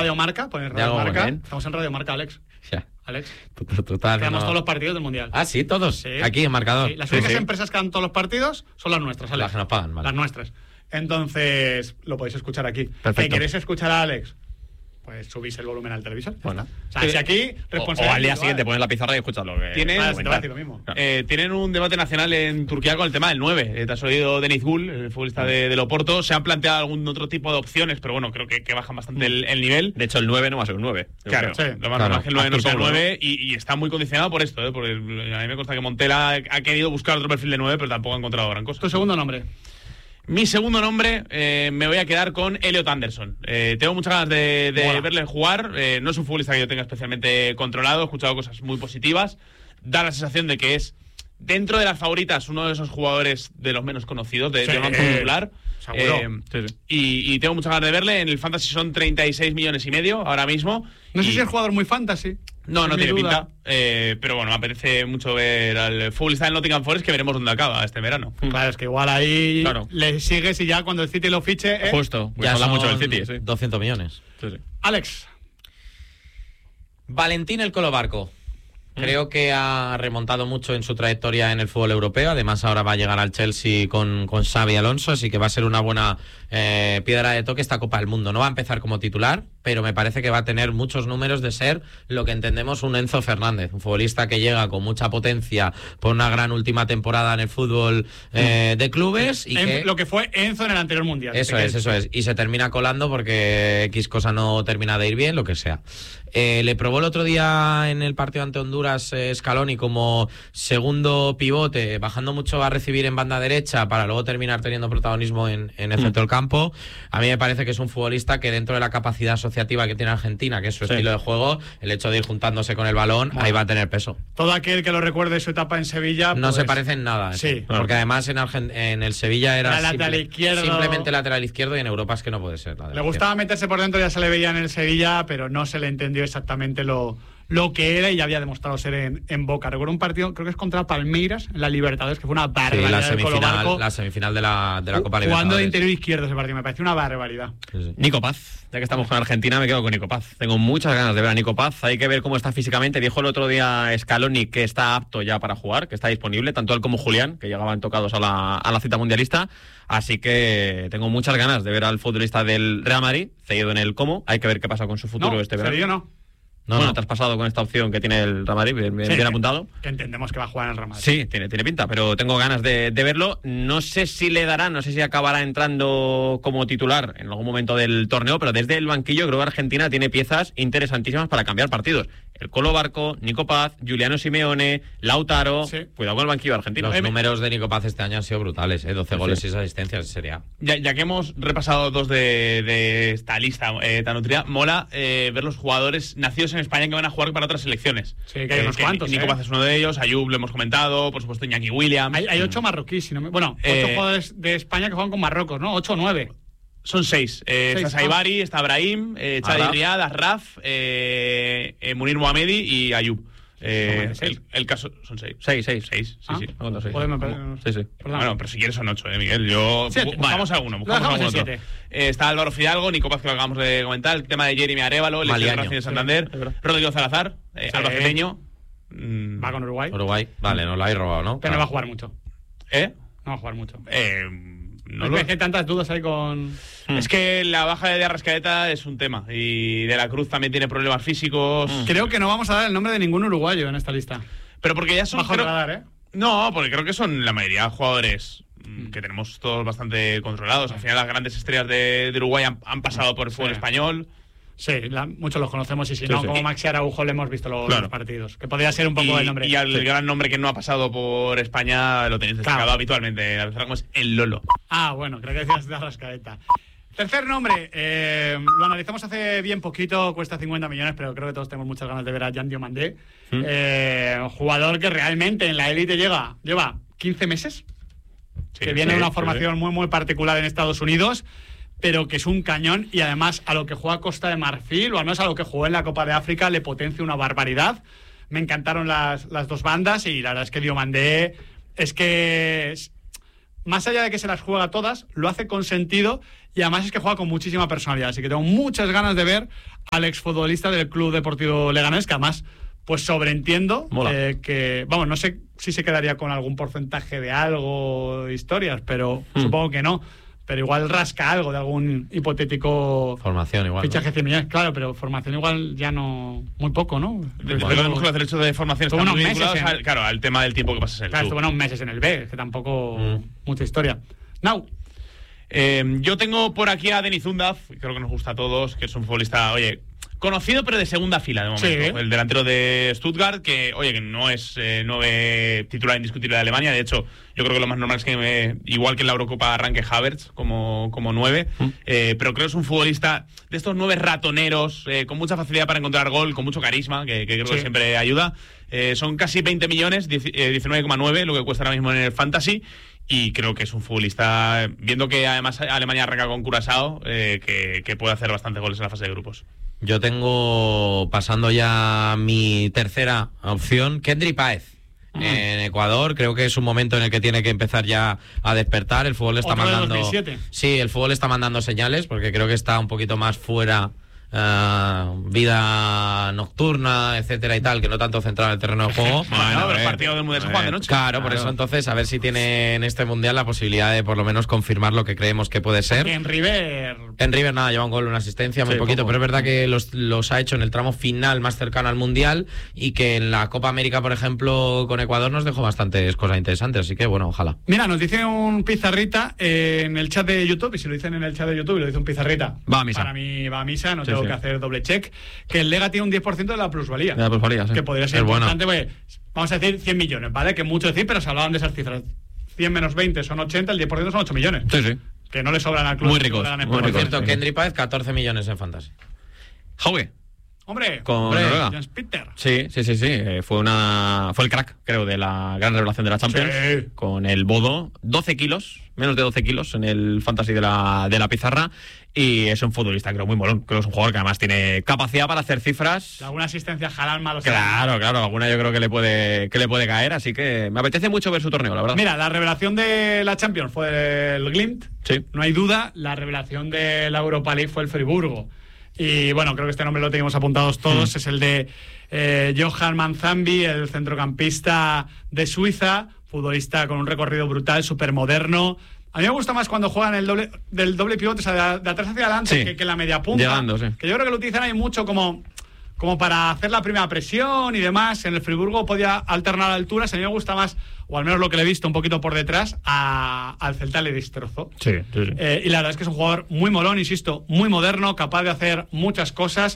Radio Marca, pones Radio Marca. Estamos en Radio Marca, Alex. Ya. Alex. Total. Quedamos todos los partidos del Mundial. Ah, sí, todos. Sí. Aquí en marcador. Sí. Las únicas empresas que dan todos los partidos son las nuestras, Alex. Las que nos pagan, vale. Las nuestras. Entonces, lo podéis escuchar aquí. Perfecto. ¿Que queréis escuchar a Alex? Pues subís el volumen al televisor. Bueno. O sea, si aquí, o al día siguiente pones la pizarra y escuchas lo que... Tienen, te va a decir lo mismo. Tienen un debate nacional en Turquía con el tema del 9. Te has oído Deniz Gul, el futbolista del Oporto. Se han planteado algún otro tipo de opciones, pero bueno, creo que bajan bastante el nivel. De hecho, el 9 no va a ser un 9. Claro, Sí. lo más normal es que el 9 no sea el Seguro, 9 y está muy condicionado por esto, porque a mí me consta que Montela ha querido buscar otro perfil de 9, pero tampoco ha encontrado gran cosa. Tu segundo nombre. Mi segundo nombre, me voy a quedar con Elliot Anderson. Tengo muchas ganas de verle jugar. No es un futbolista que yo tenga especialmente controlado. He escuchado cosas muy positivas. Da la sensación de que es, dentro de las favoritas, uno de esos jugadores de los menos conocidos, de banco titular. Seguro. Y tengo muchas ganas de verle. En el Fantasy son 36,5 millones ahora mismo. No sé si es jugador muy fantasy. No Es mi tiene duda. pinta. Pero bueno, me apetece mucho ver al futbolista del Nottingham Forest, que veremos dónde acaba este verano. Claro, es que igual ahí Claro. le sigues y ya cuando el City lo fiche. Justo, pues Ya habla son mucho del City, sí. 200 millones. Alex. Valentín el Colo Barco. Creo que ha remontado mucho en su trayectoria en el fútbol europeo. Además, ahora va a llegar al Chelsea con Xabi Alonso, así que va a ser una buena piedra de toque esta Copa del Mundo. No va a empezar como titular, pero me parece que va a tener muchos números de ser lo que entendemos un Enzo Fernández, un futbolista que llega con mucha potencia por una gran última temporada en el fútbol de clubes. Y que Lo que fue Enzo en el anterior Mundial. Eso es. Y se termina colando porque X cosa no termina de ir bien, lo que sea. Le probó el otro día en el partido ante Honduras Scaloni como segundo pivote, bajando mucho a recibir en banda derecha para luego terminar teniendo protagonismo en el centro del campo. A mí me parece que es un futbolista que dentro de la capacidad asociativa que tiene Argentina, que es su estilo de juego, el hecho de ir juntándose con el balón, ahí va a tener peso. Todo aquel que lo recuerde su etapa en Sevilla. No pues, se parece en nada. Sí. Porque además en el Sevilla era lateral izquierdo. simplemente lateral izquierdo, y en Europa es que no puede ser. Le gustaba meterse por dentro, ya se le veía en el Sevilla, pero no se le entendió exactamente lo que era y ya había demostrado ser en Boca. Recuerdo un partido, creo que es contra Palmeiras, en la Libertadores, que fue una barbaridad. La semifinal de la Copa Libertadores. Jugando de interior izquierdo ese partido, me pareció una barbaridad. Sí. Nico Paz, ya que estamos con Argentina, me quedo con Nico Paz. Tengo muchas ganas de ver a Nico Paz. Hay que ver cómo está físicamente. Dijo el otro día Scaloni que está apto ya para jugar, que está disponible, tanto él como Julián, que llegaban tocados a la cita mundialista. Así que tengo muchas ganas de ver al futbolista del Real Madrid, cedido en el Como. Hay que ver qué pasa con su futuro este verano. Sevilla no. Te has pasado con esta opción que tiene el Real Madrid, bien apuntado. Que entendemos que va a jugar en el Real Madrid. Sí, tiene pinta, pero tengo ganas de verlo. No sé si acabará entrando como titular en algún momento del torneo, pero desde el banquillo creo que Argentina tiene piezas interesantísimas para cambiar partidos. El Colo Barco, Nico Paz, Giuliano Simeone, Lautaro. Sí. Cuidado con el banquillo argentino. Los números de Nico Paz este año han sido brutales, 12 goles y 6 asistencias, sería. Ya que hemos repasado dos de esta lista tan nutrida, mola ver los jugadores nacidos en España que van a jugar para otras selecciones. Sí, que hay unos cuantos. Nico Paz es uno de ellos, Ayub lo hemos comentado, por supuesto Iñaki Williams. Hay 8 marroquíes, si no me... Bueno, 8 jugadores de España que juegan con Marruecos, ¿no? 8 o 9. Son 6. Está Saibari, está Brahim, Chadi Riad, Asraf, Munir Mohamedi y Ayub. El caso son 6. 6. Sí. Bueno, pero si quieres son 8, Miguel. Buscamos alguno. Está Álvaro Fidalgo, Nico Paz, que lo acabamos de comentar, el tema de Jeremy Arévalo, el Racing de Santander, Rodrigo Salazar, albaceteño. Va con Uruguay. Vale, nos lo habéis robado, ¿no? Pero no va a jugar mucho. No va a jugar mucho. No hay tantas dudas ahí con... Es que la baja de Arrascaeta es un tema. Y De la Cruz también tiene problemas físicos. Creo que no vamos a dar el nombre de ningún uruguayo en esta lista. Pero porque ya son... Bajo el radar, No, porque creo que son la mayoría jugadores que tenemos todos bastante controlados. Al final las grandes estrellas de Uruguay han pasado por el fútbol español. Sí, muchos los conocemos y si no, como Maxi Araujo le hemos visto los partidos. Que podría ser un poco el nombre. Y al gran nombre que no ha pasado por España lo tenéis destacado habitualmente. A veces como es el Lolo. Bueno, creo que decías de Arrascaeta. Tercer nombre, lo analizamos hace bien poquito, cuesta 50 millones, pero creo que todos tenemos muchas ganas de ver a Jan Diomandé. Jugador que realmente en la élite lleva 15 meses, que viene de una formación muy, muy particular en Estados Unidos, pero que es un cañón y además a lo que juega Costa de Marfil, o al menos a lo que jugó en la Copa de África, le potencia una barbaridad. Me encantaron las dos bandas y la verdad es que Diomandé más allá de que se las juega todas, lo hace con sentido y además es que juega con muchísima personalidad. Así que tengo muchas ganas de ver al exfutbolista del Club Deportivo Leganés, que además, pues sobreentiendo que, vamos, no sé si se quedaría con algún porcentaje de algo, historias, pero supongo que no. Pero igual rasca algo de algún hipotético formación igual, fichaje de 100 millones, claro, pero formación igual ya no, muy poco, ¿no? Recordemos que los derechos de formación están muy vinculados al tema del tiempo que pasas en el club. Estuvo unos meses en el B, que tampoco mucha historia. Now. Yo tengo por aquí a Denis Zundaf, creo que nos gusta a todos, que es un futbolista, oye, conocido pero de segunda fila de momento. Sí. El delantero de Stuttgart, que oye, que no es 9 titular indiscutible de Alemania. De hecho, yo creo que lo más normal es que igual que en la Eurocopa arranque Havertz como 9, pero creo que es un futbolista de estos 9 ratoneros, con mucha facilidad para encontrar gol, con mucho carisma, que creo que siempre ayuda. Son casi 20 millones, 19,9 lo que cuesta ahora mismo en el Fantasy. Y creo que es un futbolista, viendo que además Alemania arranca con Curazao, que puede hacer bastantes goles en la fase de grupos. Yo tengo, pasando ya mi tercera opción, Kendry Páez. En Ecuador, creo que es un momento en el que tiene que empezar ya a despertar. El fútbol está mandando. 2007. Sí, el fútbol está mandando señales, porque creo que está un poquito más fuera. Vida nocturna, etcétera y tal, que no tanto centrado en el terreno de juego. Bueno, el partido del Mundial se juega de noche. Claro, por eso entonces a ver si tiene en este Mundial la posibilidad de por lo menos confirmar lo que creemos que puede ser. En River nada, lleva un gol, una asistencia, muy poquito, pero es verdad que los ha hecho en el tramo final más cercano al Mundial y que en la Copa América, por ejemplo, con Ecuador nos dejó bastantes cosas interesantes, así que bueno, ojalá. Mira, nos dice un pizarrita en el chat de YouTube, y si lo dicen en el chat de YouTube y lo dice un pizarrita, va a misa. Para mí va a misa, no tengo que hacer doble check, que el Lega tiene un 10% de la plusvalía. De la plusvalía, sí. Que podría ser importante, pues, vamos a decir 100 millones, ¿vale? Que mucho decir, pero se hablaban de esas cifras. 100 menos 20 son 80, el 10% son 8 millones. Sí. Que no le sobran al club. Muy ricos. Por cierto, Kendry Páez, 14 millones en Fantasy. Hauge. Hombre, con Noruega. Jens Peter. Sí. Fue el crack, creo, de la gran revelación de la Champions. Sí. Con el Bodo, 12 kilos, menos de 12 kilos en el Fantasy de la pizarra. Y es un futbolista, creo, muy molón. Creo que es un jugador que además tiene capacidad para hacer cifras. Alguna asistencia Haaland malo. Claro, alguna yo creo que le puede caer. Así que me apetece mucho ver su torneo, la verdad. Mira, la revelación de la Champions fue el Glimt. Sí. No hay duda. La revelación de la Europa League fue el Friburgo. Y bueno, creo que este nombre lo teníamos apuntados todos. Es el de Johan Manzambi, el centrocampista de Suiza, futbolista con un recorrido brutal, súper moderno. A mí me gusta más cuando juegan del doble pivote, o sea, de atrás hacia adelante, que la media punta. Llegando, sí. Que yo creo que lo utilizan ahí mucho como para hacer la primera presión y demás. En el Friburgo podía alternar alturas. A mí me gusta más, o al menos lo que le he visto un poquito por detrás, al Celta le destrozó. Sí. Y la verdad es que es un jugador muy molón, insisto, muy moderno, capaz de hacer muchas cosas.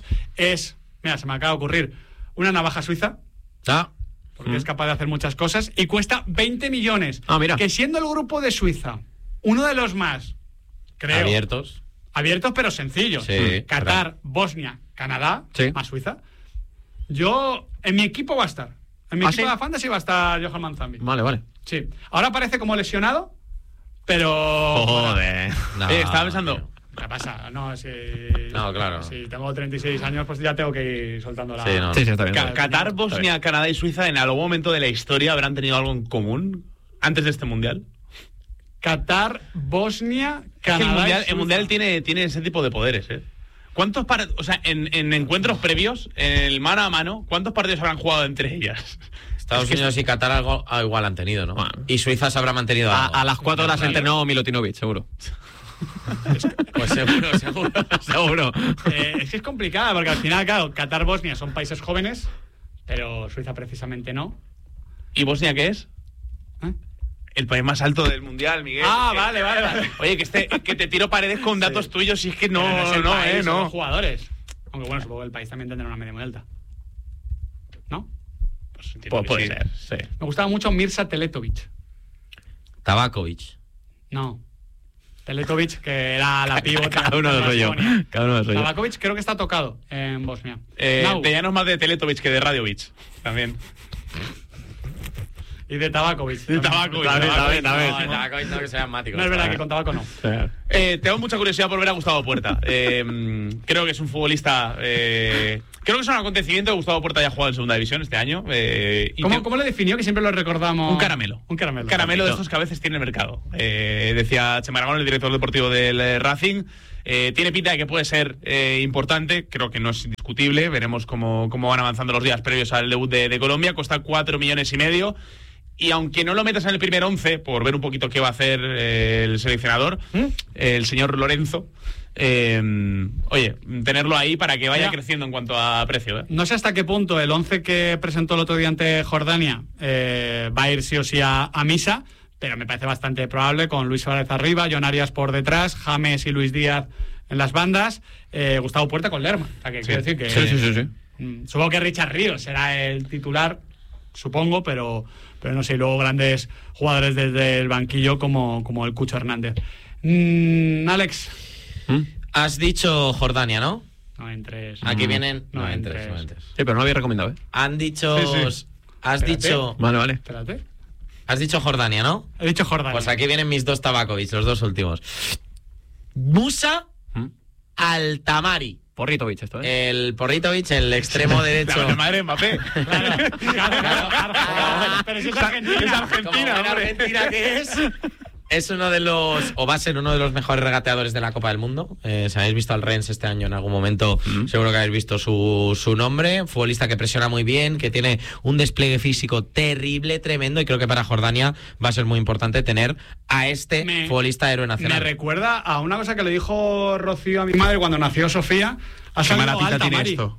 Mira, se me acaba de ocurrir, una navaja suiza. Porque es capaz de hacer muchas cosas. Y cuesta 20 millones. Mira. Que siendo el grupo de Suiza uno de los más, creo, abiertos pero sencillos. Sí, Qatar, Bosnia, Canadá, más Suiza. Yo, en mi equipo va a estar. En mi equipo de Fantasy va a estar Johan Manzambi. Vale. Sí. Ahora parece como lesionado, pero... Joder. Estaba pensando... ¿Qué pasa? No, claro. Si tengo 36 años, pues ya tengo que ir soltando la... Sí, está bien. Qatar, Bosnia, Canadá y Suiza en algún momento de la historia habrán tenido algo en común antes de este Mundial. Qatar, Bosnia, Canadá. Es que el Mundial tiene ese tipo de poderes, ¿eh? ¿Cuántos en encuentros previos, en el mano a mano, cuántos partidos habrán jugado entre ellas? Estados Unidos y Qatar algo igual han tenido, ¿no? Bueno. Y Suiza se habrá mantenido algo. A las 4 horas entrenó Milutinovic, seguro. Pues seguro. Es que es complicada, porque al final, claro, Qatar, Bosnia son países jóvenes, pero Suiza precisamente no. ¿Y Bosnia qué es? El país más alto del mundial, Miguel. Vale. Oye, que te tiro paredes con datos tuyos y es que no. Son jugadores. Aunque bueno, supongo que el país también tendrá una media muy alta. ¿No? Pues puede ser, sí. Me gustaba mucho Mirza Teletovic. Tabakovic. No. Teletovic, que era la pívot. Cada uno de rollo. Tabakovic creo que está tocado en Bosnia. Te llamas más de Teletovic que de Radiovic. También. Y de Tabakovic. De Tabakovic. Tabakovic no, que sean máticos. No es verdad que con tabaco no. Tengo mucha curiosidad por ver a Gustavo Puerta. Creo que es un futbolista. Creo que es un acontecimiento que Gustavo Puerta haya jugado en segunda división este año. ¿Cómo le definió? Que siempre lo recordamos. Un caramelo. Un caramelo. Caramelo de estos que a veces tiene el mercado. Decía Chema Aragón, el director deportivo del Racing. Tiene pinta de que puede ser importante. Creo que no es indiscutible. Veremos cómo van avanzando los días previos al debut de Colombia. Cuesta 4,5 millones. Y aunque no lo metas en el primer 11, por ver un poquito qué va a hacer el seleccionador, el señor Lorenzo, oye, tenerlo ahí para que vaya creciendo en cuanto a precio. No sé hasta qué punto el 11 que presentó el otro día ante Jordania va a ir sí o sí a misa, pero me parece bastante probable, con Luis Suárez arriba, Jon Arias por detrás, James y Luis Díaz en las bandas, Gustavo Puerta con Lerma. O sea, que quiero decir que... Sí. Supongo que Richard Ríos será el titular, supongo, pero no sé, y luego grandes jugadores desde el banquillo como el Cucho Hernández. Alex. Has dicho Jordania, ¿no? No en 3. Aquí vienen. No en 3. Sí, pero no lo había recomendado, ¿eh? Han dicho. Sí. Has Espérate. dicho. Vale. Espérate. Has dicho Jordania, ¿no? He dicho Jordania. Pues aquí vienen mis dos Tabakovic, los dos últimos. Musa Altamari. Porritovic esto, ¿eh? El Porritovic, el extremo derecho. La madre de Mbappé. Claro. Pero si es Argentina. Es Argentina, Como buena hombre. Argentina que es uno de los, o va a ser uno de los mejores regateadores de la Copa del Mundo. Si habéis visto al Rennes este año en algún momento, seguro que habéis visto su nombre. Futbolista que presiona muy bien, que tiene un despliegue físico terrible, tremendo, y creo que para Jordania va a ser muy importante tener a este futbolista héroe nacional. Me recuerda a una cosa que le dijo Rocío a mi madre cuando nació Sofía. Qué mala pinta tiene esto.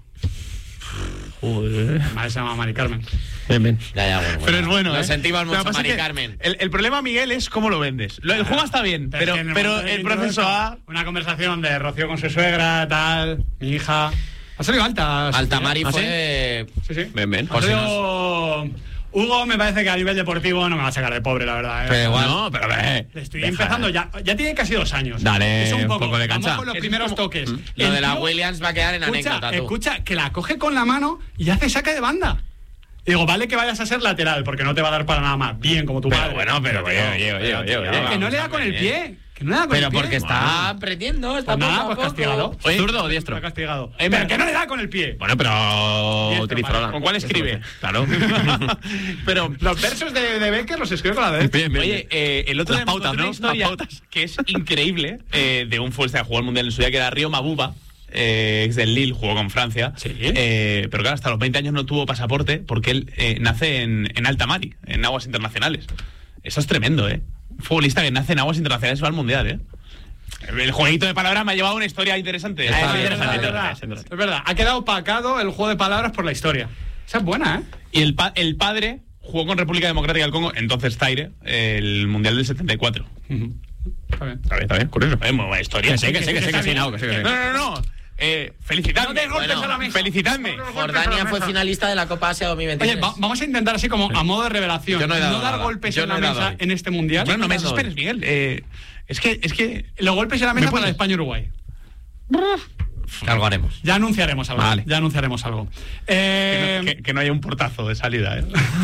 Mi madre se llama Mari Carmen. Bien. Ya, bueno. Pero es bueno, Lo ¿eh? sentimos Lo que mucho, pasa Mari es que Carmen. El problema, Miguel, es cómo lo vendes. El juego está bien, pero es que en momento de el proceso introducción, una conversación de Rocío con su suegra, tal, mi hija. Ha salido alta. Sofía. Altamari ¿Ah, fue. Sí. Bien. Ha salido... Hugo me parece que a nivel deportivo no me va a sacar de pobre, la verdad. Pero igual. No, pero Le estoy empezando ya tiene casi 2 años. Dale, Es un poco de cancha. Vamos con los primeros toques. Lo El de la tío, Williams va a quedar en anécdota, tú. escucha, que la coge con la mano y hace saque de banda. Digo, vale que vayas a ser lateral, porque no te va a dar para nada más. Bien, como tu padre. Que no le da con el pie. Que no le da con Pero el pie. porque está aprendiendo, está Pues nada, poco a pues poco. castigado. Oye, ¿zurdo o diestro? Está castigado. Pero que no le da con el pie. Bueno, pero Diestro, utilizará. vale. ¿Con cuál escribe? Claro. Pero Los versos de Becker los escribe con la derecha. Bien. oye, el otro Las día me pautas, encontré una ¿no? historia Las pautas. que es increíble de un futbolista que jugó el Mundial en su día, que era Río Mabuba. Ex del Lille, jugó con Francia. Sí. Pero claro, hasta los 20 años no tuvo pasaporte porque él nace en alta mar, en aguas internacionales. Eso es tremendo, ¿eh? Un futbolista que nace en aguas internacionales va al Mundial, ¿eh? El jueguito de palabras me ha llevado a una historia interesante. Está bien, Es verdad. Ha quedado opacado el juego de palabras por la historia. Esa es buena, ¿eh? Y el padre jugó con República Democrática del Congo, entonces Zaire, el Mundial del 74. Está bien. Está bien, curioso. Muy buena historia. Que sí, no. No. Felicitadme. No te golpes a la mesa. Felicitadme. Jordania fue finalista de la Copa Asia 2023. Oye, vamos a intentar así como a modo de revelación. Yo no he dado dar nada. golpes Yo en no la he dado mesa hoy. en este mundial. Bueno, no me desesperes, Miguel. Es que Los golpes en la mesa ¿Me para puedes? España-Uruguay. Algo haremos. Ya anunciaremos algo. Vale. que no haya un portazo de salida, ¿eh?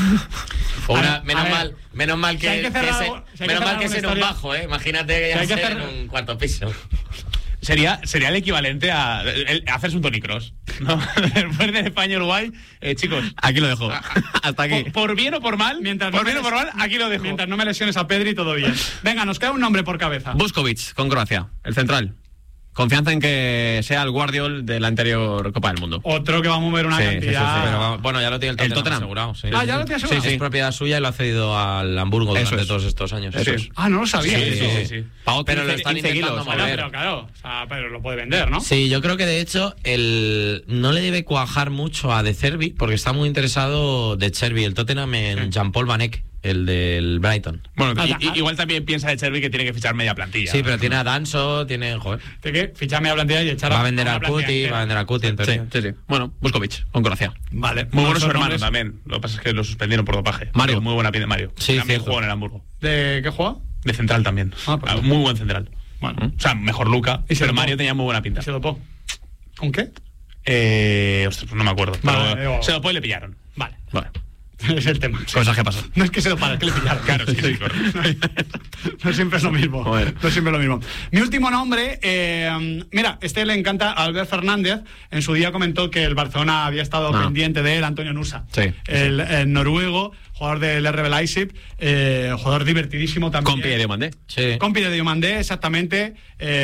Menos mal si hay que que cerrar ese- algo- si hay que menos mal cerrar que es en un alguna bajo, ¿eh? Imagínate que Si ya hay que sea en cerrar- un cuarto piso. Sería el equivalente a hacerse un Tony Cross, ¿no? Después de España-Uruguay, chicos, Aquí lo dejo. Hasta aquí. por bien o por mal, aquí lo dejo. Mientras no me lesiones a Pedri, todo bien. Venga, nos queda un nombre por cabeza. Buskovic, con Croacia, el central. Confianza en que sea el Guardiol de la anterior Copa del Mundo. Otro que va a mover una Sí, cantidad. Pero vamos, bueno, ya lo tiene el Tottenham asegurado. Sí. Ah, ya lo tiene asegurado. Es propiedad suya y lo ha cedido al Hamburgo Eso durante es. todos estos años. Eso es. Ah, no lo sabía. Sí, eso. sí. Pagó Pero lo 15 están intentando kilos. mover. Pero claro, o sea, pero lo puede vender, ¿no? Sí, yo creo que de hecho no le debe cuajar mucho a De Zerbi, porque está muy interesado De Zerbi, el Tottenham, en Jean-Paul Van Eyck, el del Brighton. Bueno, igual también piensa de Chervi que tiene que fichar media plantilla. Sí, pero tiene a Danso, tiene... Joder. Tiene que ficharme a plantilla y echar Va a vender a al la plantilla Cuti, entera. va a vender al Cuti, en Sí, teoría. sí. Bueno, Buskovic, con Croacia. Vale. Muy bueno su Esos hermano nombres. también. Lo que pasa es que lo suspendieron por dopaje. Mario. Muy buena pinta, Mario. Sí, también cierto. jugó en el Hamburgo. ¿De qué juega? De central también. Ah, pues Muy buen central. Bueno. O sea, mejor Luca, ¿Y se pero dopó? Mario tenía muy buena pinta. Se dopó. ¿Con qué? Ostras, pues no me acuerdo. Vale, Pero digo- se dopó y le pillaron. Vale. Vale. Es el tema. Cosas que pasan. No es que se lo para, es que le pillaron. Claro, sí, correcto. No siempre es lo mismo. Bueno. No siempre es lo mismo. Mi último nombre, mira, le encanta a Albert Fernández. En su día comentó que el Barcelona había estado pendiente de él, Antonio Nusa. Sí. El noruego, jugador del RB Leipzig, jugador divertidísimo también. Compi de Diomandé. Sí. Compi de Diomandé, exactamente.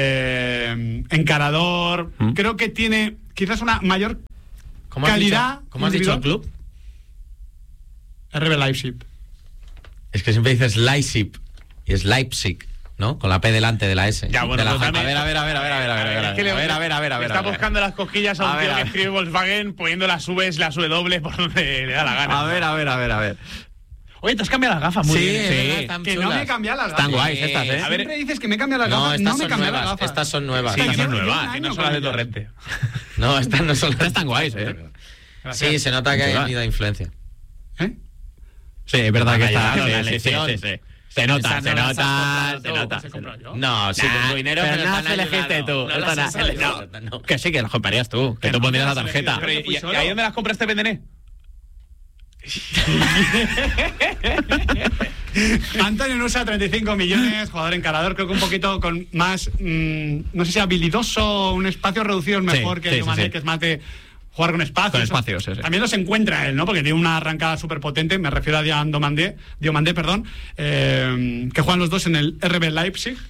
Encarador. Creo que tiene quizás una mayor calidad. ¿Cómo has dicho el club? RB Leipzig. Es que siempre dices Leipzig y es Leipzig, ¿no? Con la P delante de la S. Ya, bueno, de la pues J. también- A ver. Está buscando las cosquillas a un tío que escribe Volkswagen poniendo las V's y las W por donde le da la gana. A ver. Oye, te has cambiado las gafas muy Sí, bien. es verdad, están Que no chulas. me he cambiado las Están gafas. guays estas, ¿eh? A ver, Siempre dices que me he cambiado las No, gafas. estas No me he son cambiado las nuevas. gafas. Estas son nuevas. Sí, Llevo- que son llevo un nuevas, que año no son con las de ellas. Torrente. No, estas no son. Están guays, Gracias. Sí, se nota que hay Chulas. tenido influencia. ¿Eh? Sí, es verdad que Ha está. llegado la Sí. elección. Se nota, Esas se no las has nota. comprado tú. ¿Las he comprado yo? No, sí, con tu dinero, pero no están las elegiste ayudando. tú. No las has elegido. No. Que sí, que las comprarías tú. Que tú pondrías la tarjeta. Pero, fui ¿y solo. ahí dónde las compraste, Pendené? Antonio Nusa, 35 millones, jugador encarador, creo que un poquito con más, no sé si habilidoso, un espacio reducido es mejor que Diomandé, sí. que es más de jugar con espacios. Con espacios, sí. También los encuentra él, ¿no? Porque tiene una arrancada súper potente, me refiero a Diomandé, perdón, que juegan los dos en el RB Leipzig.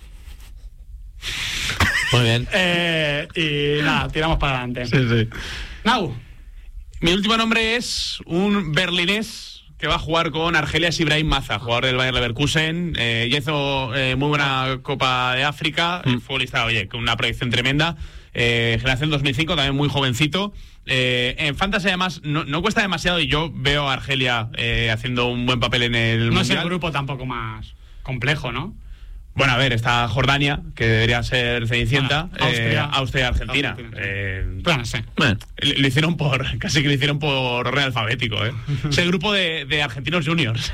Muy bien. Y nada, tiramos para adelante. Sí. Nau, Mi último nombre es un berlinés que va a jugar con Argelias Ibrahim Maza, jugador del Bayer Leverkusen. Ya hizo muy buena Copa de África, futbolista, oye, con una proyección tremenda. Generación 2005, también muy jovencito. En Fantasy además no cuesta demasiado y yo veo a Argelia haciendo un buen papel en el no es el Mundial. grupo tampoco más complejo, ¿no? Bueno, a ver, está Jordania, que debería ser Cenicienta, Bueno, Austria, Argentina. Argentina, Pero no sé. Bueno, Lo hicieron casi que lo hicieron por orden alfabético, ¿eh? Es el grupo de argentinos juniors.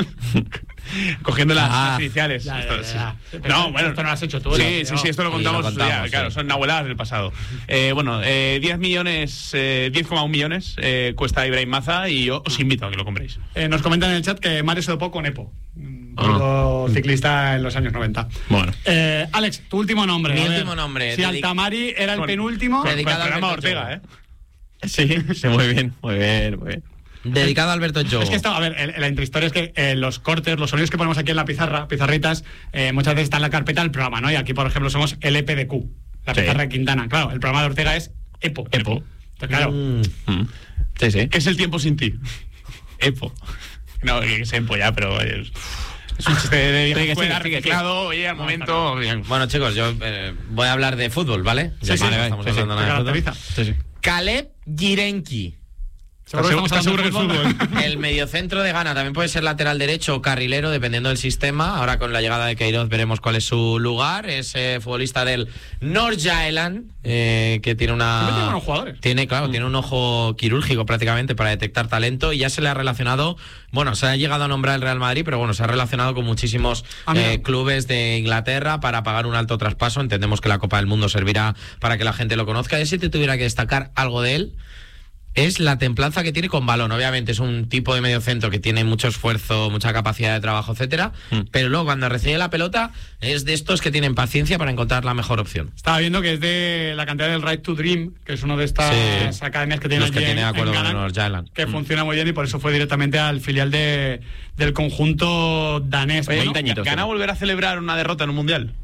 Cogiendo las iniciales. Ya, Esto, ya, sí. ya. No, bueno. Esto no lo has hecho tú. Sí, esto lo Sí, contamos, lo contamos, ya, claro, sí. son abueladas del pasado. 10 millones, 10,1 millones cuesta Ibrahim Maza y yo os invito a que lo compréis. Nos comentan en el chat que Mario se dopó con Epo, ciclista en los años 90. Bueno. Alex, tu último nombre. Mi a ver. último nombre, Si Altamari era el penúltimo. Dedicado Con el a programa Alberto Ortega, Jogo. Sí, muy bien. Dedicado a Alberto Jogo. Es que esto, a ver, la intrahistoria es que los cortes, los sonidos que ponemos aquí en la pizarritas, muchas veces están en la carpeta del programa, ¿no? Y aquí, por ejemplo, somos el EPDQ, la Sí. pizarra de Quintana. Claro, el programa de Ortega es EPO. Entonces, claro, Sí. ¿Qué es el tiempo sin ti? Epo. No, que es Epo ya, pero es un chiste de vieja escuela, reciclado. Oye, al momento. Bien. Bueno, chicos, yo voy a hablar de fútbol, ¿vale? Ya que estamos hablando te de fútbol. caracteriza. Caleb Jirenki. Seguro que estamos ¿Estás seguro que es hablando de fútbol? El mediocentro de Ghana también puede ser lateral derecho o carrilero, dependiendo del sistema. Ahora con la llegada de Queiroz veremos cuál es su lugar. Es futbolista del North Island, que tiene una... Siempre tiene buenos jugadores. Tiene un ojo quirúrgico prácticamente para detectar talento y ya se le ha relacionado, bueno, se ha llegado a nombrar el Real Madrid, pero bueno, se ha relacionado con muchísimos clubes de Inglaterra para pagar un alto traspaso. Entendemos que la Copa del Mundo servirá para que la gente lo conozca. Y si te tuviera que destacar algo de él, es la templanza que tiene con balón. Obviamente es un tipo de mediocentro que tiene mucho esfuerzo, mucha capacidad de trabajo, etcétera, pero luego cuando recibe la pelota es de estos que tienen paciencia para encontrar la mejor opción. Estaba viendo que es de la cantidad del Right to Dream, que es una de estas Sí. academias que tiene Los que allí tiene en acuerdo con Ghana, el North Island. que funciona muy bien y por eso fue directamente al filial del conjunto danés. Oye, Bueno, ¿Gana volver a celebrar una derrota en un mundial?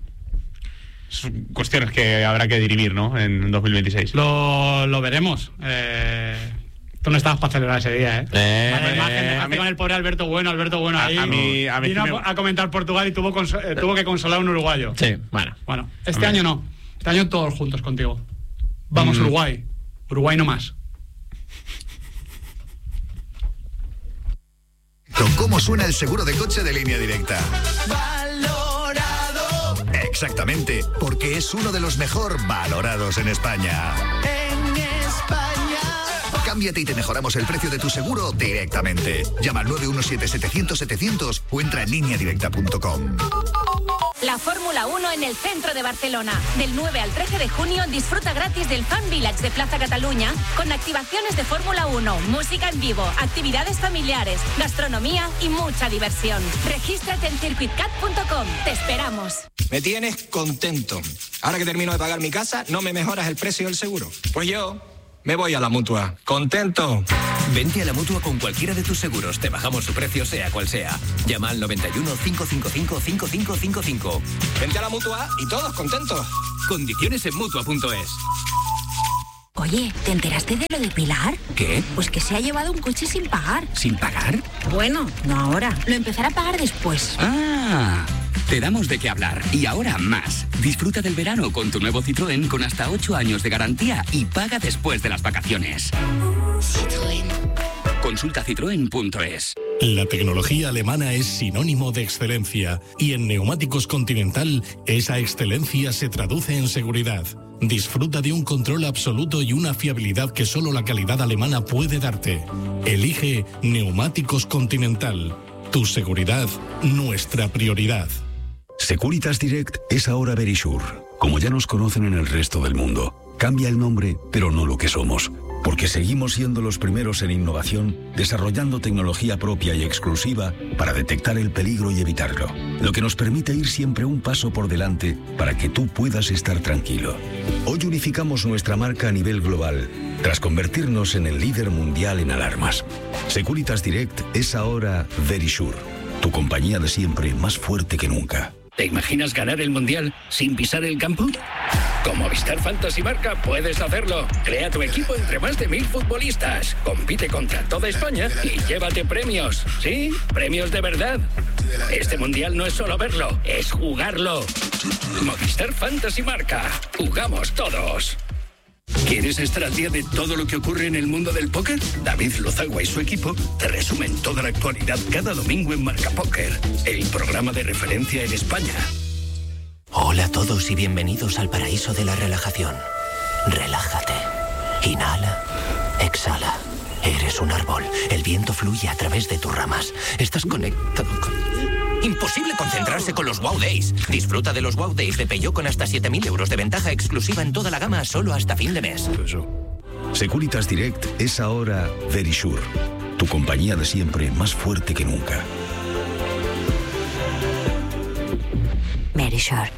Son cuestiones que habrá que dirimir, ¿no? En 2026. lo veremos. Tú no estabas para celebrar ese día, ¿eh? Vale, imagen, a dejaste mí- con el pobre Alberto Bueno ahí. a mí vino sí me- a comentar Portugal y tuvo que consolar a un uruguayo. Sí, bueno. Bueno, este año no. Este año todos juntos contigo. Vamos, Uruguay. Uruguay no más. ¿Cómo suena el seguro de coche de Línea Directa? Valorado Exactamente, porque es uno de los mejor valorados en España. en España. Cámbiate y te mejoramos el precio de tu seguro directamente. Llama al 917-700-700 o entra en lineadirecta.com. la Fórmula 1 en el centro de Barcelona. Del 9 al 13 de junio disfruta gratis del Fan Village de Plaza Cataluña con activaciones de Fórmula 1, música en vivo, actividades familiares, gastronomía y mucha diversión. Regístrate en circuitcat.com. Te esperamos. Me tienes contento. Ahora que termino de pagar mi casa, ¿no me mejoras el precio del seguro? Pues yo me voy a la Mutua. ¡Contento! Vente a la Mutua con cualquiera de tus seguros. Te bajamos su precio, sea cual sea. Llama al 91 555 5555. Vente a la Mutua y todos contentos. Condiciones en Mutua.es. Oye, ¿te enteraste de lo de Pilar? ¿Qué? Pues que se ha llevado un coche sin pagar. ¿Sin pagar? Bueno, no ahora. Lo empezará a pagar después. ¡Ah! Te damos de qué hablar. Y ahora más. Disfruta del verano con tu nuevo Citroën con hasta 8 años de garantía y paga después de las vacaciones. Citroën. Consulta citroen.es. La tecnología alemana es sinónimo de excelencia y en Neumáticos Continental esa excelencia se traduce en seguridad. Disfruta de un control absoluto y una fiabilidad que solo la calidad alemana puede darte. Elige Neumáticos Continental. Tu seguridad, nuestra prioridad. Securitas Direct es ahora Verisure, como ya nos conocen en el resto del mundo. Cambia el nombre, pero no lo que somos, porque seguimos siendo los primeros en innovación, desarrollando tecnología propia y exclusiva para detectar el peligro y evitarlo, lo que nos permite ir siempre un paso por delante para que tú puedas estar tranquilo. Hoy unificamos nuestra marca a nivel global, tras convertirnos en el líder mundial en alarmas. Securitas Direct es ahora Verisure, tu compañía de siempre más fuerte que nunca. ¿Te imaginas ganar el Mundial sin pisar el campo? Con Movistar Fantasy Marca puedes hacerlo. Crea tu equipo entre más de 1000 futbolistas. Compite contra toda España y llévate premios. Sí, premios de verdad. Este Mundial no es solo verlo, es jugarlo. Movistar Fantasy Marca. Jugamos todos. ¿Quieres estar al día de todo lo que ocurre en el mundo del póker? David Lozagua y su equipo te resumen toda la actualidad cada domingo en Marca Póker, el programa de referencia en España. Hola a todos y bienvenidos al paraíso de la relajación. Relájate. Inhala. Exhala. Eres un árbol. El viento fluye a través de tus ramas. Estás conectado con... Imposible concentrarse con los Wow Days. Disfruta de los Wow Days de Peugeot con hasta 7.000 euros de ventaja exclusiva en toda la gama solo hasta fin de mes. Securitas Direct es ahora Verisure, tu compañía de siempre más fuerte que nunca. Verisure.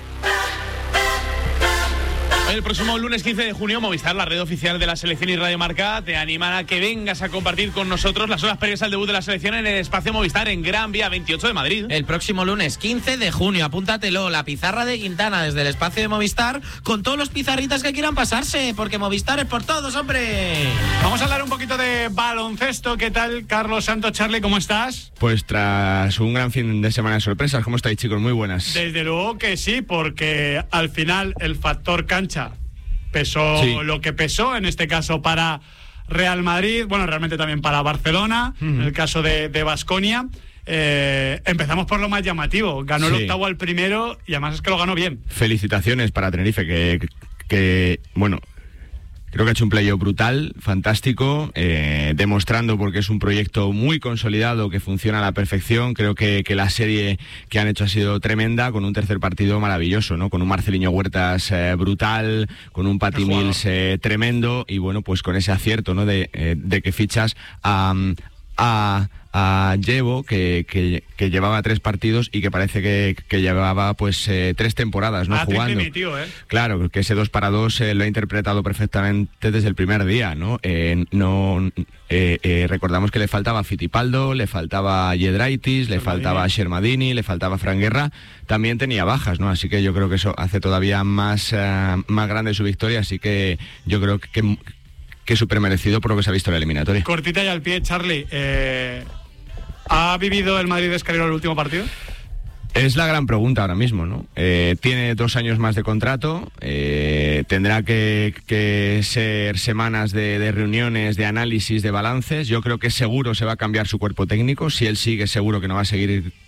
El próximo lunes 15 de junio, Movistar, la red oficial de la selección y Radio Marca, te animará a que vengas a compartir con nosotros las horas previas al debut de la selección en el espacio Movistar en Gran Vía 28 de Madrid. El próximo lunes 15 de junio, apúntatelo, la pizarra de Quintana desde el espacio de Movistar con todos los pizarritas que quieran pasarse, porque Movistar es por todos, hombre. Vamos a hablar un poquito de baloncesto. ¿Qué tal, Carlos Santos? Charlie, ¿cómo estás? Pues tras un gran fin de semana de sorpresas, ¿cómo estáis, chicos? Muy buenas. Desde luego que sí, porque al final el factor cancha pesó lo que pesó, en este caso para Real Madrid, bueno, realmente también para Barcelona, en el caso de Baskonia. Empezamos por lo más llamativo, ganó el octavo al primero y además es que lo ganó bien. Felicitaciones para Tenerife, que bueno, creo que ha hecho un playoff brutal, fantástico, demostrando porque es un proyecto muy consolidado que funciona a la perfección. Creo que la serie que han hecho ha sido tremenda, con un tercer partido maravilloso, ¿no? Con un Marceliño Huertas brutal, con un Patty Mills tremendo y bueno, pues con ese acierto, ¿no? De que fichas a Llevo, que llevaba 3 partidos y que parece que llevaba pues 3 temporadas no jugando. Claro, que ese 2-2 lo ha interpretado perfectamente desde el primer día, ¿no? Recordamos que le faltaba Fittipaldo, le faltaba Giedraitis, le faltaba Shermadini, le faltaba Fran Guerra, también tenía bajas, ¿no? Así que yo creo que eso hace todavía más grande su victoria, así que yo creo que súper merecido por lo que se ha visto en la eliminatoria. Cortita y al pie, Charlie. ¿Ha vivido el Madrid Escariolo el último partido? Es la gran pregunta ahora mismo, ¿no? Tiene 2 años más de contrato, tendrá que ser semanas de reuniones, de análisis, de balances. Yo creo que seguro se va a cambiar su cuerpo técnico. Si él sigue, seguro que no va a seguir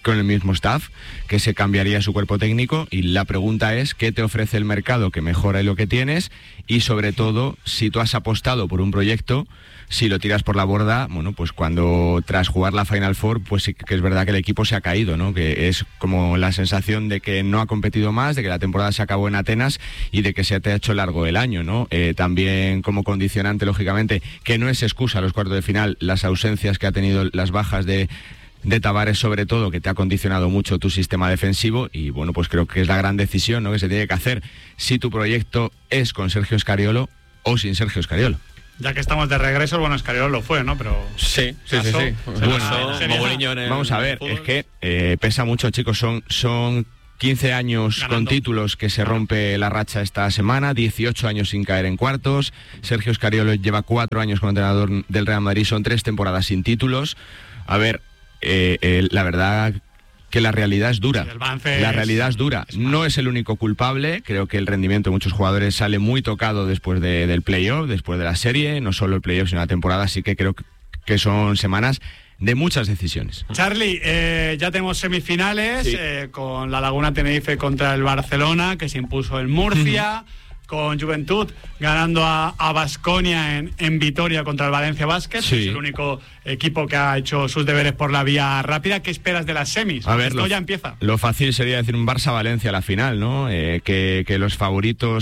con el mismo staff, que se cambiaría su cuerpo técnico, y la pregunta es ¿qué te ofrece el mercado que mejora lo que tienes? Y sobre todo, si tú has apostado por un proyecto, si lo tiras por la borda, bueno, pues cuando tras jugar la Final Four, pues sí que es verdad que el equipo se ha caído, ¿no? Que es como la sensación de que no ha competido más, de que la temporada se acabó en Atenas y de que se te ha hecho largo el año, ¿no? También como condicionante, lógicamente, que no es excusa a los cuartos de final, las ausencias que ha tenido, las bajas de Tavares sobre todo, que te ha condicionado mucho tu sistema defensivo, y bueno, pues creo que es la gran decisión, ¿no?, que se tiene que hacer si tu proyecto es con Sergio Scariolo o sin Sergio Scariolo. Ya que estamos de regreso, bueno, Scariolo lo fue, ¿no? Pero sí. Bueno, vamos a ver, es que pesa mucho, chicos, son 15 años ganando con títulos que se rompe la racha esta semana, 18 años sin caer en cuartos. Sergio Scariolo lleva 4 años como entrenador del Real Madrid, son 3 temporadas sin títulos. A ver, la verdad que la realidad es dura. La realidad es dura. No es el único culpable. Creo que el rendimiento de muchos jugadores sale muy tocado después del playoff, después de la serie. No solo el playoff, sino la temporada. Así que creo que son semanas de muchas decisiones. Charlie, ya tenemos semifinales, sí, con la Laguna Tenerife contra el Barcelona, que se impuso en Murcia. Con Juventud ganando a Baskonia en Vitoria contra el Valencia Basket. Sí. Es el único equipo que ha hecho sus deberes por la vía rápida. ¿Qué esperas de las semis? A ver, esto ya empieza. Lo fácil sería decir un Barça-Valencia a la final, ¿no? Que los favoritos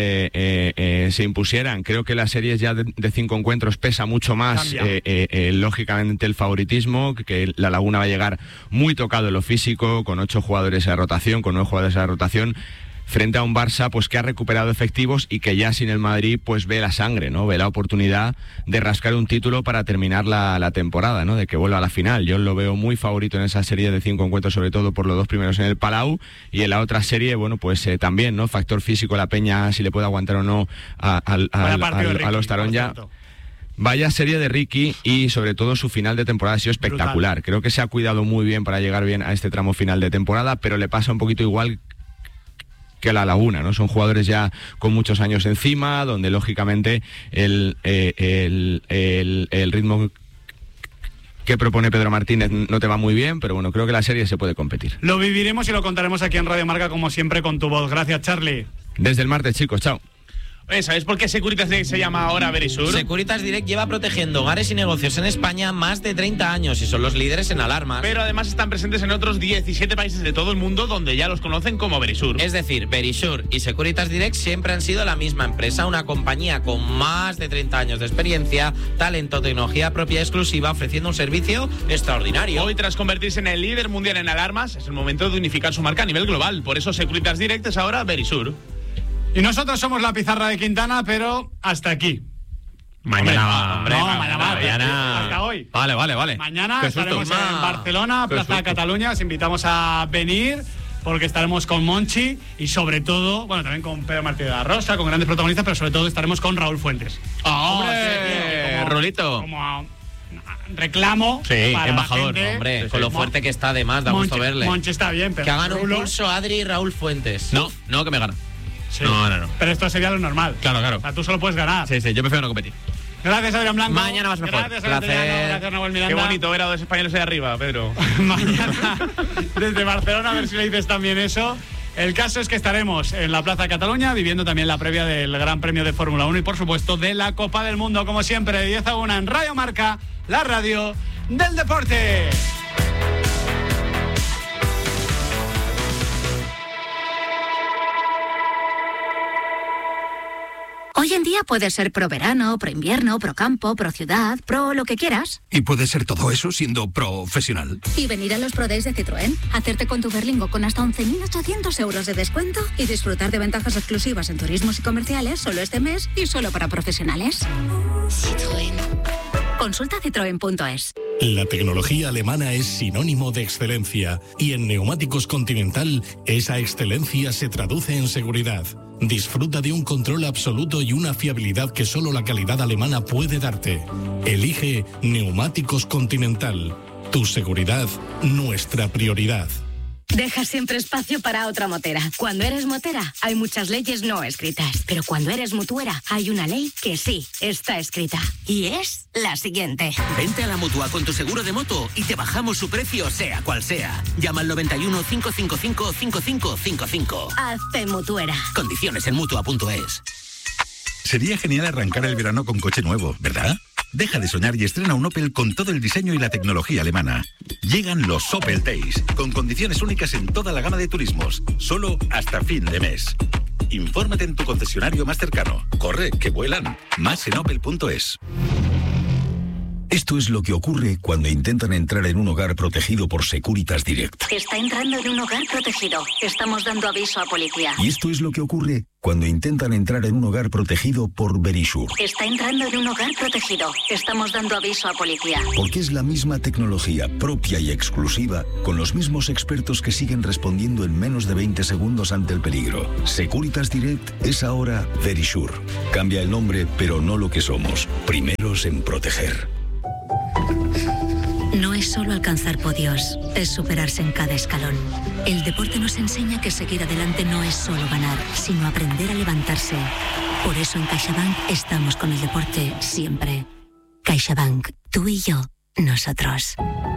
se impusieran. Creo que las series ya de 5 encuentros pesa mucho más, lógicamente, el favoritismo, que la Laguna va a llegar muy tocado en lo físico, con 8 jugadores de rotación, con 9 jugadores de rotación, frente a un Barça pues que ha recuperado efectivos y que ya sin el Madrid pues ve la sangre, ¿no? Ve la oportunidad de rascar un título para terminar la temporada, ¿no? De que vuelva a la final. Yo lo veo muy favorito en esa serie de 5 encuentros, sobre todo por los 2 primeros en el Palau, y en la otra serie, bueno, pues también, ¿no? Factor físico, la Peña, si le puede aguantar o no a los Taronja. Vaya serie de Ricky, y sobre todo su final de temporada ha sido espectacular. Brutal. Creo que se ha cuidado muy bien para llegar bien a este tramo final de temporada, pero le pasa un poquito igual que a la Laguna, ¿no? Son jugadores ya con muchos años encima, donde lógicamente el ritmo que propone Pedro Martínez no te va muy bien, pero bueno, creo que la serie se puede competir. Lo viviremos y lo contaremos aquí en Radio Marca, como siempre, con tu voz. Gracias, Charlie. Desde el martes, chicos, chao. Oye, ¿sabéis por qué Securitas Direct se llama ahora Verisur? Securitas Direct lleva protegiendo hogares y negocios en España más de 30 años y son los líderes en alarmas. Pero además están presentes en otros 17 países de todo el mundo, donde ya los conocen como Verisur. Es decir, Verisur y Securitas Direct siempre han sido la misma empresa, una compañía con más de 30 años de experiencia, talento, tecnología propia exclusiva, ofreciendo un servicio extraordinario. Hoy, tras convertirse en el líder mundial en alarmas, es el momento de unificar su marca a nivel global. Por eso Securitas Direct es ahora Verisur. Y nosotros somos la pizarra de Quintana, pero hasta aquí. Mañana, mañana. Hasta hoy. Vale. Mañana estaremos en Barcelona, Plaza Cataluña. Os invitamos a venir, porque estaremos con Monchi y sobre todo, bueno, también con Pedro Martínez de la Rosa, con grandes protagonistas, pero sobre todo estaremos con Raúl Fuentes. ¡Hombre! Rolito. Como reclamo, sí, para embajador, la gente. Hombre, sí, con lo fuerte que está, además, da gusto verle. Monchi está bien, pero que hagan un pulso Adri y Raúl Fuentes. No, que me gana. Sí. No. Pero esto sería lo normal. Claro. O sea, tú solo puedes ganar. Sí, yo prefiero no competir. Gracias, Adrián Blanco. Mañana más mejor. Gracias, gracias, Nahuel Miranda. Qué bonito ver a 2 españoles ahí arriba, Pedro. Mañana, desde Barcelona, a ver si le dices también eso. El caso es que estaremos en la Plaza Cataluña viviendo también la previa del Gran Premio de Fórmula 1 y, por supuesto, de la Copa del Mundo, como siempre, de 10 a 1 en Radio Marca, la radio del deporte. Hoy en día puedes ser pro verano, pro invierno, pro campo, pro ciudad, pro lo que quieras. Y puedes ser todo eso siendo profesional. Y venir a los Pro Days de Citroën, hacerte con tu Berlingo con hasta 11.800 euros de descuento y disfrutar de ventajas exclusivas en turismos y comerciales solo este mes y solo para profesionales. Citroën. Consulta citroen.es. La tecnología alemana es sinónimo de excelencia y en Neumáticos Continental esa excelencia se traduce en seguridad. Disfruta de un control absoluto y una fiabilidad que solo la calidad alemana puede darte. Elige Neumáticos Continental. Tu seguridad, nuestra prioridad. Deja siempre espacio para otra motera. Cuando eres motera, hay muchas leyes no escritas. Pero cuando eres mutuera, hay una ley que sí está escrita. Y es la siguiente. Vente a la Mutua con tu seguro de moto y te bajamos su precio, sea cual sea. Llama al 91 555 5555. Hazte mutuera. Condiciones en Mutua.es. Sería genial arrancar el verano con coche nuevo, ¿verdad? Deja de soñar y estrena un Opel con todo el diseño y la tecnología alemana. Llegan los Opel Days, con condiciones únicas en toda la gama de turismos, solo hasta fin de mes. Infórmate en tu concesionario más cercano. Corre, que vuelan. Más en opel.es. Esto es lo que ocurre cuando intentan entrar en un hogar protegido por Securitas Direct. Está entrando en un hogar protegido. Estamos dando aviso a policía. Y esto es lo que ocurre cuando intentan entrar en un hogar protegido por Verisure. Está entrando en un hogar protegido. Estamos dando aviso a policía. Porque es la misma tecnología propia y exclusiva, con los mismos expertos que siguen respondiendo en menos de 20 segundos ante el peligro. Securitas Direct es ahora Verisure. Cambia el nombre, pero no lo que somos. Primeros en proteger. No es solo alcanzar podios, es superarse en cada escalón. El deporte nos enseña que seguir adelante no es solo ganar, sino aprender a levantarse. Por eso en CaixaBank estamos con el deporte siempre. CaixaBank, tú y yo, nosotros.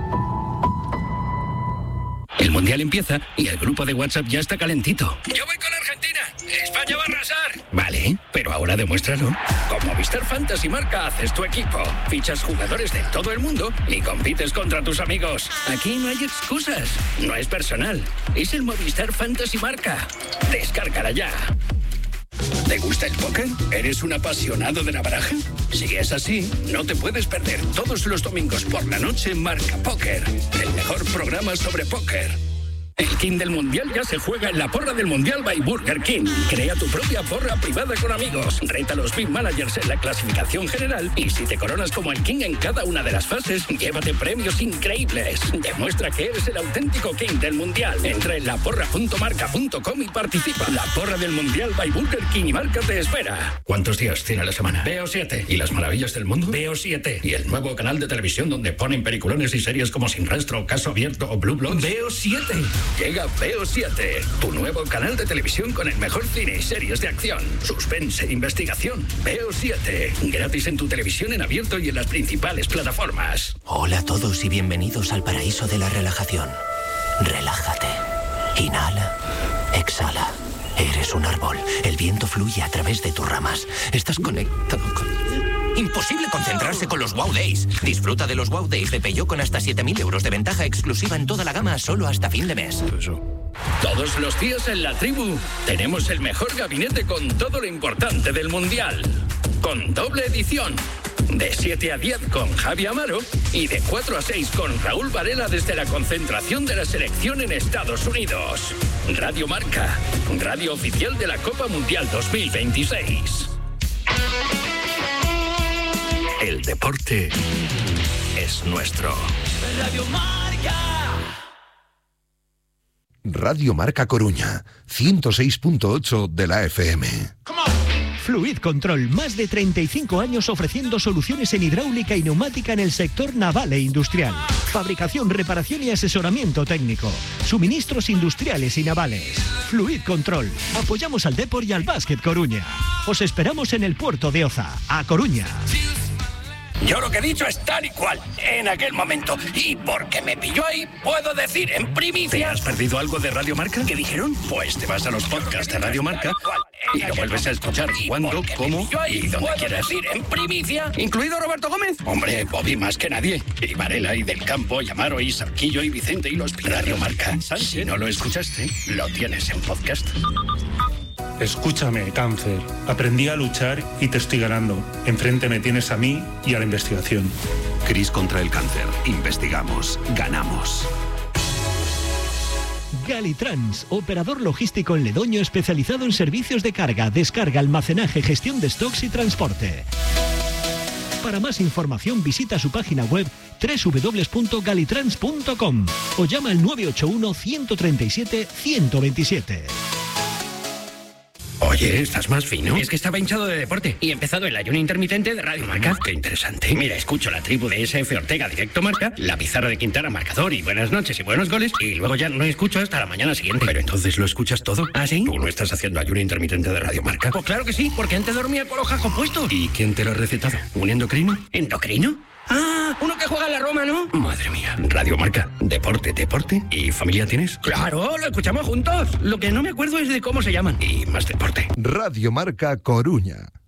El Mundial empieza y el grupo de WhatsApp ya está calentito. Yo voy con Argentina. España va a arrasar. Vale, pero ahora demuéstralo. Con Movistar Fantasy Marca haces tu equipo. Fichas jugadores de todo el mundo y compites contra tus amigos. Aquí no hay excusas. No es personal. Es el Movistar Fantasy Marca. Descárgala ya. ¿Te gusta el póker? ¿Eres un apasionado de la baraja? Si es así, no te puedes perder todos los domingos por la noche Marca Póker, el mejor programa sobre póker. El King del Mundial ya se juega en la porra del Mundial by Burger King. Crea tu propia porra privada con amigos. Reta a los Big Managers en la clasificación general. Y si te coronas como el King en cada una de las fases, llévate premios increíbles. Demuestra que eres el auténtico King del Mundial. Entra en laporra.marca.com y participa. La porra del Mundial by Burger King y Marca te espera. ¿Cuántos días tiene la semana? Veo 7. ¿Y las maravillas del mundo? Veo 7. ¿Y el nuevo canal de televisión donde ponen peliculones y series como Sin Rastro, Caso Abierto o Blue Bloods? Veo 7. Llega Veo 7, tu nuevo canal de televisión con el mejor cine y series de acción, suspense e investigación. Veo 7, gratis en tu televisión en abierto y en las principales plataformas. Hola a todos y bienvenidos al paraíso de la relajación. Relájate. Inhala. Exhala. Eres un árbol. El viento fluye a través de tus ramas. Estás conectado con... Imposible concentrarse con los Wow Days. Disfruta de los Wow Days de Peugeot con hasta 7.000 euros de ventaja exclusiva en toda la gama solo hasta fin de mes. Todos los días en La Tribu tenemos el mejor gabinete con todo lo importante del Mundial. Con doble edición. De 7 a 10 con Javi Amaro y de 4 a 6 con Raúl Varela desde la concentración de la selección en Estados Unidos. Radio Marca, radio oficial de la Copa Mundial 2026. El deporte es nuestro. Radio Marca. Radio Marca Coruña, 106.8 de la FM. Fluid Control, más de 35 años ofreciendo soluciones en hidráulica y neumática en el sector naval e industrial. Fabricación, reparación y asesoramiento técnico. Suministros industriales y navales. Fluid Control. Apoyamos al Depor y al Básquet Coruña. Os esperamos en el puerto de Oza, a Coruña. Yo lo que he dicho es tal y cual, en aquel momento. Y porque me pilló ahí, puedo decir en primicia... ¿Te has perdido algo de Radio Marca? ¿Qué dijeron? Pues te vas a los podcasts de Radio Marca y lo vuelves a escuchar cuando, cómo y donde quieras. Decir en primicia, incluido Roberto Gómez. Hombre, Bobby más que nadie. Y Varela y Del Campo, y Amaro y Sarquillo y Vicente y los Radio Marca. Si no lo escuchaste, lo tienes en podcast. Escúchame, cáncer. Aprendí a luchar y te estoy ganando. Enfrente me tienes a mí y a la investigación. CRIS contra el cáncer. Investigamos. Ganamos. Galitrans, operador logístico en Ledoño especializado en servicios de carga, descarga, almacenaje, gestión de stocks y transporte. Para más información visita su página web www.galitrans.com o llama al 981 137 127. Oye, Oye, ¿estás más fino? Es que estaba hinchado de deporte y he empezado el ayuno intermitente de Radio Marca. Qué interesante. Mira, escucho la tribu de SF Ortega Directo Marca, la pizarra de Quintana Marcador y buenas noches y buenos goles, y luego ya no escucho hasta la mañana siguiente. Pero entonces lo escuchas todo. ¿Ah, sí? ¿Tú no estás haciendo ayuno intermitente de Radio Marca? Pues claro que sí, porque antes dormía con los jajos puestos. ¿Y quién te lo ha recetado? ¿Un endocrino? ¿Endocrino? Ah, uno que juega en la Roma, ¿no? Madre mía. Radio Marca. Deporte. ¿Y familia tienes? Claro, lo escuchamos juntos. Lo que no me acuerdo es de cómo se llaman. Y más deporte. Radio Marca Coruña.